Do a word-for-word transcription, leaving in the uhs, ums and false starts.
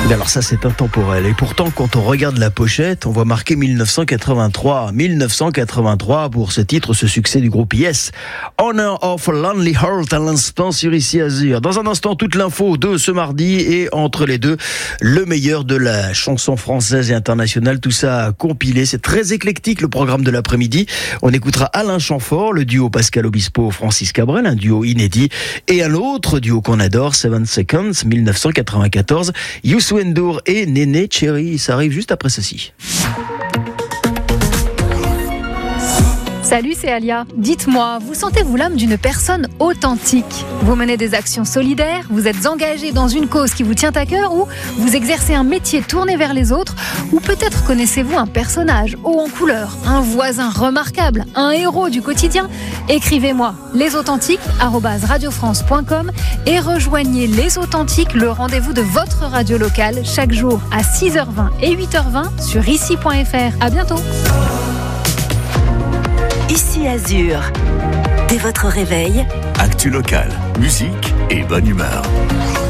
Alors ça, c'est intemporel. Et pourtant, quand on regarde la pochette, on voit marqué mille neuf cent quatre-vingt-trois. mille neuf cent quatre-vingt-trois pour ce titre, ce succès du groupe Yes. Honor of Lonely Heart à l'instant sur Ici Azur. Dans un instant, toute l'info de ce mardi et entre les deux, le meilleur de la chanson française et internationale. Tout ça compilé. C'est très éclectique, le programme de l'après-midi. On écoutera Alain Chamfort, le duo Pascal Obispo, Francis Cabrel, un duo inédit. Et un autre duo qu'on adore, Seven Seconds, mille neuf cent quatre-vingt-quatorze. Youssou N'Dour et Néné Cherry, ça arrive juste après ceci. Salut, c'est Alia. Dites-moi, vous sentez-vous l'âme d'une personne authentique ? Vous menez des actions solidaires, vous êtes engagé dans une cause qui vous tient à cœur ou vous exercez un métier tourné vers les autres ou peut-être connaissez-vous un personnage haut en couleur, un voisin remarquable, un héros du quotidien ? Écrivez-moi lesauthentiques arobase radiofrance point com et rejoignez Les Authentiques, le rendez-vous de votre radio locale chaque jour à six heures vingt et huit heures vingt sur ici point f r. À bientôt. Ici Azur. Dès votre réveil, actu local, musique et bonne humeur.